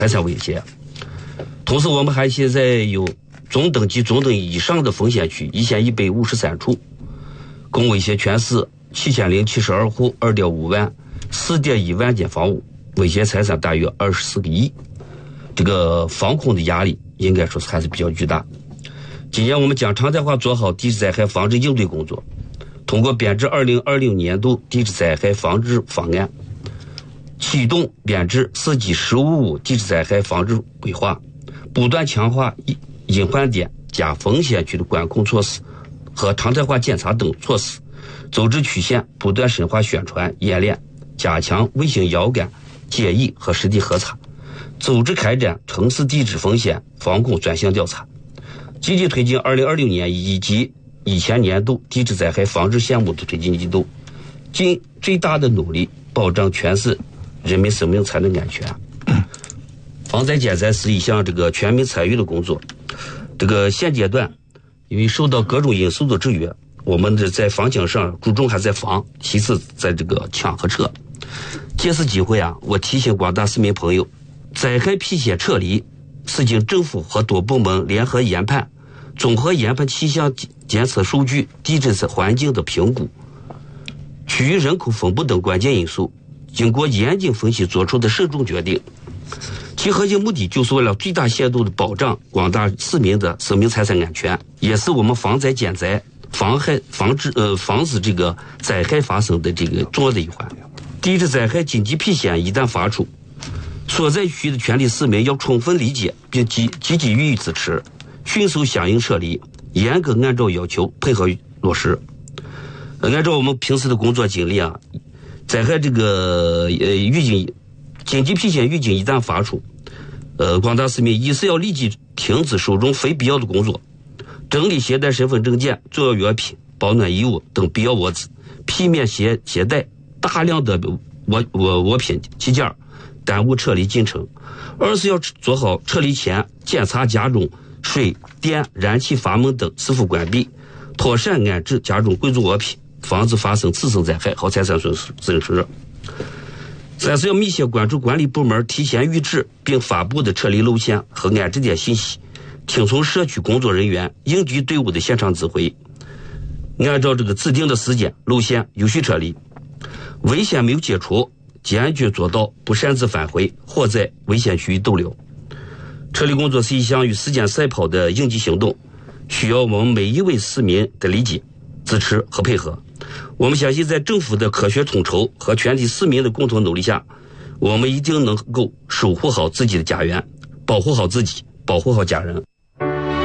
财产危险。同时我们还现在有中等及中等以上的风险区1153处，共威胁全市7072户2.5万4.1万间房屋，危险财产大约24个亿。这个防控的压力应该说还是比较巨大。今年我们将常态化做好地质灾害防治应对工作，通过编制2020年度地质灾害防治方案，启动编制4级15地质灾害防治规划，不断强化隐患点加风险区的管控措施和常态化检查等措施，组织曲线不断深化宣传演练，加强卫星遥感建议和实地核查，组织开展城市地质风险防控专项调查，积极推进2026年以及以前年度地质灾害防治项目的推进进度，尽最大的努力保障全市人民生命财产安全。防灾减灾是一项这个全民参与的工作。这个现阶段因为受到各种因素的制约，我们的在防抢上注重还在防，其次在这个抢和撤。借此机会啊，我提醒广大市民朋友，灾害批险撤离是经政府和多部门联合研判，综合研判气象监测数据、地质环境的评估、区域人口分布等关键因素，经过严谨分析做出的慎重决定。其核心目的就是为了最大限度的保障广大市民的生命财产安全，也是我们防灾减灾、防止这个灾害发生的这个重要的一环。地质灾害紧急批险一旦发出，所在区的全体市民要充分理解并积极予以支持，迅速响应撤离，严格按照要求配合落实。按照我们平时的工作经历啊，灾害这个紧急批险预警一旦发出，广大市民一是要立即停止手中非必要的工作，整理携带身份证件、重要药品、保暖衣物等必要物资，避免携带大量的物品器件，耽误撤离进程。二是要做好撤离前检查家中水电燃气阀门等是否关闭，妥善安置家中贵重物品，防止发生次生灾害和财产损失。三是要密切关注管理部门提前预制并发布的撤离路线和安置点信息，听从社区工作人员、应急队伍的现场指挥，按照这个指定的时间路线有序撤离。危险没有解除，坚决做到不擅自返回或在危险区域逗留。撤离工作是一项与时间赛跑的应急行动，需要我们每一位市民的理解、支持和配合。我们相信在政府的科学统筹和全体市民的共同努力下，我们一定能够守护好自己的家园，保护好自己，保护好家人。